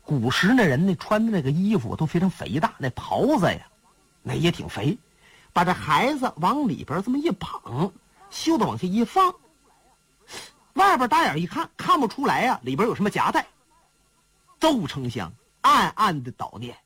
古时那人呢穿的那个衣服都非常肥大，那袍子呀那也挺肥，把这孩子往里边这么一绑，袖子往下一放，外边打眼一看，看不出来呀，里边有什么夹带。窦丞相暗暗的祷念：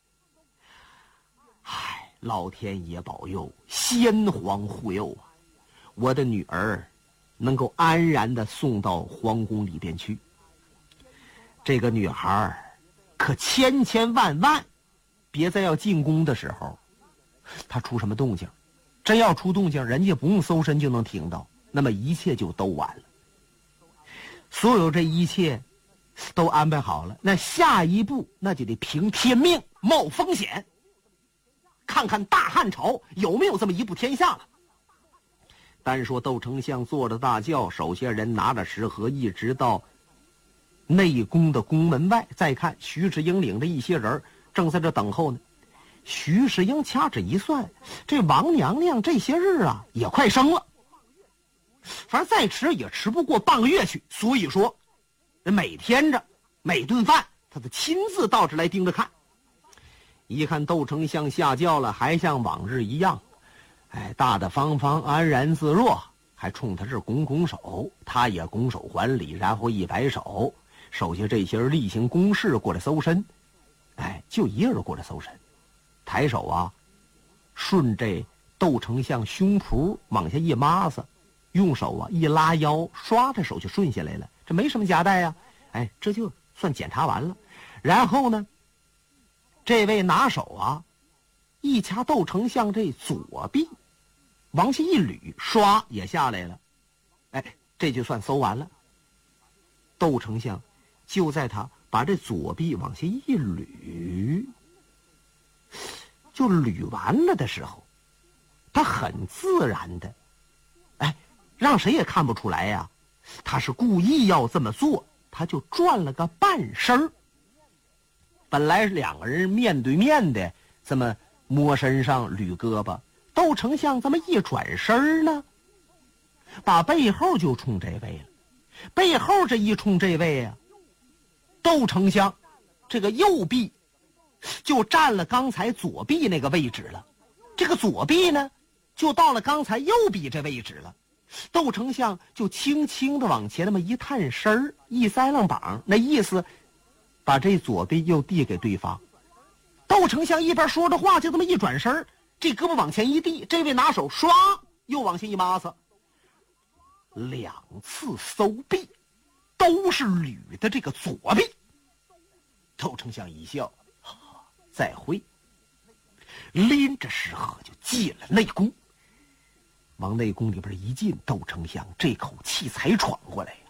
唉，老天爷保佑，先皇护佑啊，我的女儿能够安然的送到皇宫里边去。这个女孩可千千万万别在要进宫的时候她出什么动静，真要出动静，人家不用搜身就能听到，那么一切就都完了。所有这一切都安排好了，那下一步那就得凭天命冒风险，看看大汉朝有没有这么一步天下了。单说窦丞相坐着大轿，手下人拿着食盒，一直到内宫的宫门外，再看徐世英领着一些人正在这等候呢。徐世英掐指一算，这王娘娘这些日啊也快生了，反正再迟也迟不过半个月去，所以说每天着每顿饭他都亲自到这来盯着看。一看窦丞相下轿了，还像往日一样，大大方方安然自若，还冲他这拱拱手，他也拱手还礼，然后一摆手，手下这些人例行公事过来搜身。就一人过来搜身，抬手啊顺这窦丞相胸脯往下一抹子，用手啊一拉腰，刷着手就顺下来了，这没什么夹带呀。这就算检查完了。然后呢，这位拿手啊一掐窦丞相这左臂，往下一捋，刷也下来了。这就算搜完了。窦丞相就在他把这左臂往下一捋，就捋完了的时候，他很自然的让谁也看不出来呀，他是故意要这么做，他就转了个半身。本来两个人面对面的这么摸身上捋胳膊，窦丞相这么一转身呢，把背后就冲这位了。背后这一冲这位啊，窦丞相这个右臂就占了刚才左臂那个位置了，这个左臂呢就到了刚才右臂这位置了。窦丞相就轻轻的往前那么一探身，一塞楞膀，那意思把这左臂又递给对方。窦丞相一边说着话，就这么一转身，这胳膊往前一递，这位拿手唰又往下一抹子，两次搜臂都是捋的这个左臂。窦丞相一笑，再会，拎着食盒就进了内宫。往内宫里边一进，窦丞相这口气才喘过来。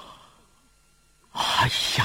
哎呀，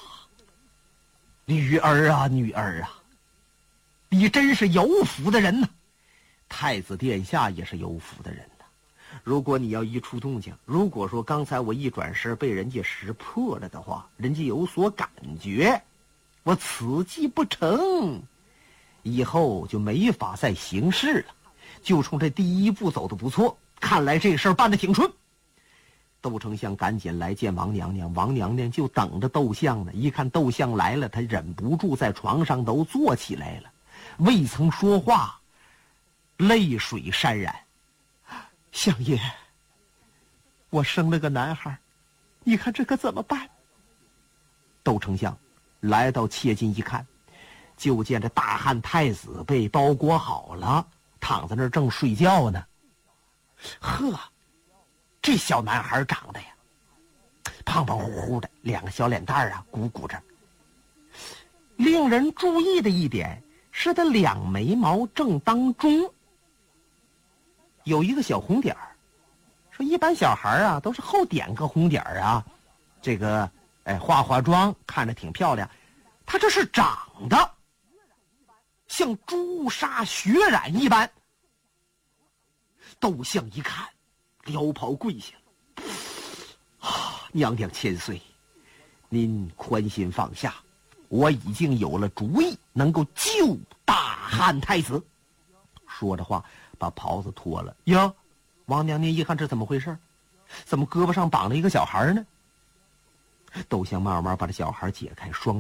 女儿啊女儿啊，你真是有福的人呐！太子殿下也是有福的人呐。如果你要一出动静，如果说刚才我一转身被人家识破了的话，人家有所感觉，我此计不成，以后就没法再行事了。就冲这第一步走得不错，看来这事儿办得挺顺。窦丞相赶紧来见王娘娘，王娘娘就等着窦相呢。一看窦相来了，他忍不住在床上都坐起来了，未曾说话，泪水潸然。相爷，我生了个男孩，你看这可怎么办？窦丞相来到切近一看，就见这大汉太子被包裹好了，躺在那儿正睡觉呢。呵，这小男孩长得呀胖胖乎乎的，两个小脸蛋啊鼓鼓着。令人注意的一点是他两眉毛正当中有一个小红点儿。说一般小孩啊都是后点个红点儿啊，这个化妆看着挺漂亮，他这是长得像朱砂血染一般。窦相一看，撩袍跪下了。娘娘千岁，您宽心放下，我已经有了主意，能够救大汉太子。说着话把袍子脱了。呀，王娘娘一看这怎么回事，怎么胳膊上绑了一个小孩呢？窦相慢慢把这小孩解开，双